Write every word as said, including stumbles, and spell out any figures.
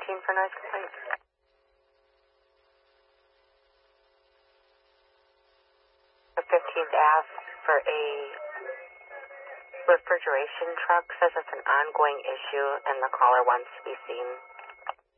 fifteen for noise complaint. The fifteenth asks for a refrigeration truck, says it's an ongoing issue and the caller wants to be seen